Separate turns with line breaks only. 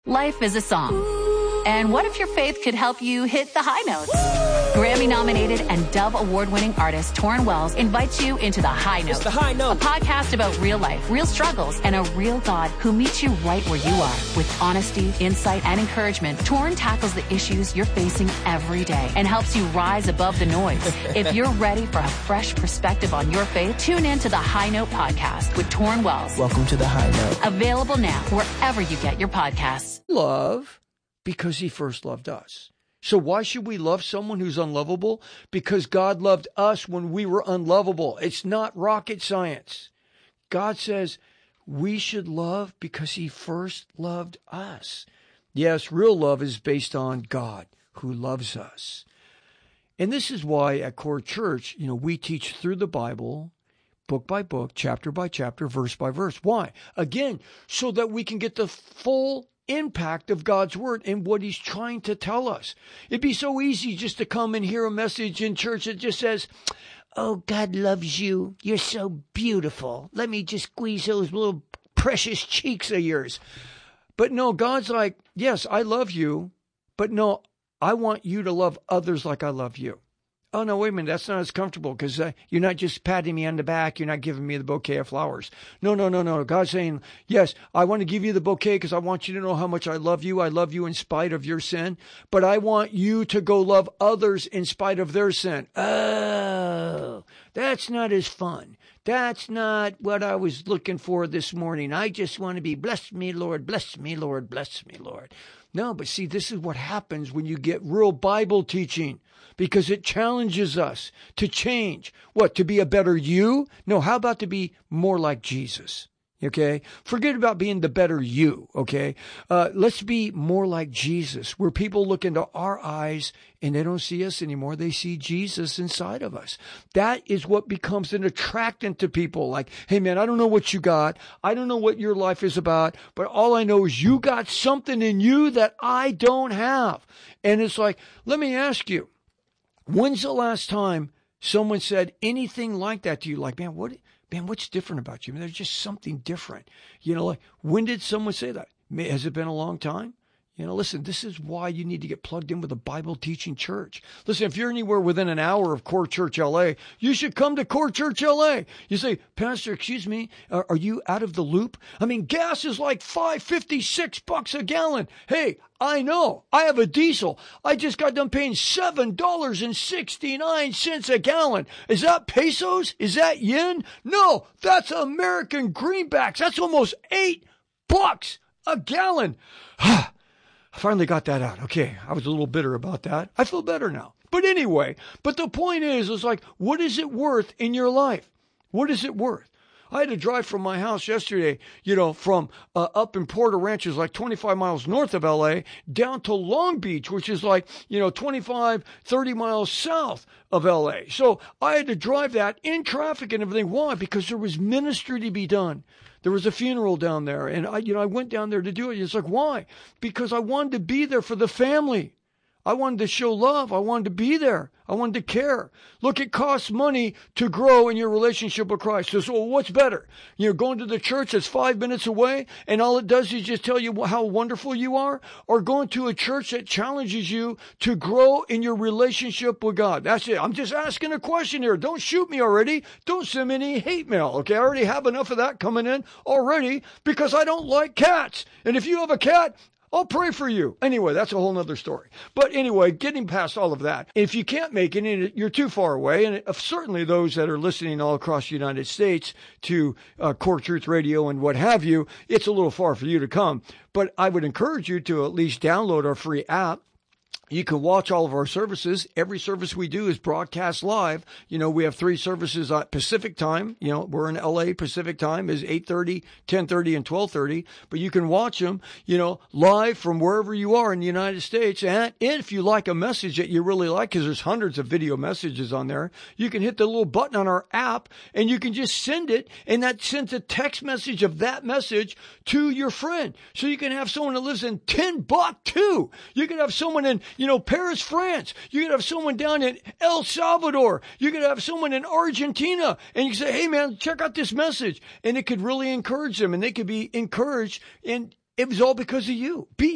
Life is a song. And what if your faith could help you hit the high notes? Grammy-nominated and Dove Award-winning artist Torrin Wells invites you into The High Note.
It's The High Note.
A podcast about real life, real struggles, and a real God who meets you right where you are. With honesty, insight, and encouragement, Torrin tackles the issues you're facing every day and helps you rise above the noise. If you're ready for a fresh perspective on your faith, tune in to The High Note podcast with Torrin Wells.
Welcome to The High Note.
Available now wherever you get your podcasts.
Love because he first loved us. So why should we love someone who's unlovable? Because God loved us when we were unlovable. It's not rocket science. God says we should love because he first loved us. Yes, real love is based on God who loves us. And this is why at Core Church, we teach through the Bible, book by book, chapter by chapter, verse by verse. Why? Again, so that we can get the full impact of God's word and what he's trying to tell us. It'd be so easy just to come and hear a message in church that just says, "Oh, God loves you. You're so beautiful. Let me just squeeze those little precious cheeks of yours." But no, God's like, yes, I love you, but no, I want you to love others like I love you. Oh, no, wait a minute. That's not as comfortable because you're not just patting me on the back. You're not giving me the bouquet of flowers. No. God's saying, yes, I want to give you the bouquet because I want you to know how much I love you. I love you in spite of your sin, but I want you to go love others in spite of their sin. Oh, that's not as fun. That's not what I was looking for this morning. I just want to be, bless me, Lord, bless me, Lord, bless me, Lord. No, but see, this is what happens when you get real Bible teaching. Because it challenges us to change. What, to be a better you? No, how about to be more like Jesus? Okay? Forget about being the better you, okay? Let's be more like Jesus, where people look into our eyes and they don't see us anymore. They see Jesus inside of us. That is what becomes an attractant to people. Like, hey man, I don't know what you got. I don't know what your life is about, but all I know is you got something in you that I don't have. And it's like, let me ask you, when's the last time someone said anything like that to you? Like, what's different about you? There's just something different. Like, when did someone say that? Has it been a long time? Listen, this is why you need to get plugged in with a Bible teaching church. Listen, if you're anywhere within an hour of Core Church LA, you should come to Core Church LA. You say, Pastor, excuse me, are you out of the loop? Gas is like $5.56 a gallon. Hey, I know. I have a diesel. I just got done paying $7.69 a gallon. Is that pesos? Is that yen? No, that's American greenbacks. That's almost $8 a gallon. I finally got that out. Okay, I was a little bitter about that. I feel better now. But anyway, the point is like, what is it worth in your life? What is it worth? I had to drive from my house yesterday, from up in Porter Ranch, like 25 miles north of LA, down to Long Beach, which is like, 25, 30 miles south of LA. So I had to drive that in traffic and everything. Why? Because there was ministry to be done. There was a funeral down there, and I went down there to do it. It's like, why? Because I wanted to be there for the family. I wanted to show love. I wanted to be there. I wanted to care. Look, it costs money to grow in your relationship with Christ. So what's better? Going to the church that's 5 minutes away and all it does is just tell you how wonderful you are? Or going to a church that challenges you to grow in your relationship with God? That's it. I'm just asking a question here. Don't shoot me already. Don't send me any hate mail. Okay, I already have enough of that coming in already because I don't like cats. And if you have a cat, I'll pray for you. Anyway, that's a whole nother story. But anyway, getting past all of that, if you can't make it, and you're too far away, and certainly those that are listening all across the United States to Core Truth Radio and what have you, it's a little far for you to come. But I would encourage you to at least download our free app. You can watch all of our services. Every service we do is broadcast live. We have 3 services at Pacific time. We're in LA. Pacific time is 8:30, 10:30, and 12:30. But you can watch them, live from wherever you are in the United States. And if you like a message that you really like, because there's hundreds of video messages on there, you can hit the little button on our app and you can just send it. And that sends a text message of that message to your friend. So you can have someone that lives in Timbuktu. You can have someone in Paris, France. You could have someone down in El Salvador. You could have someone in Argentina. And you say, hey, man, check out this message. And it could really encourage them. And they could be encouraged. And it was all because of you. Be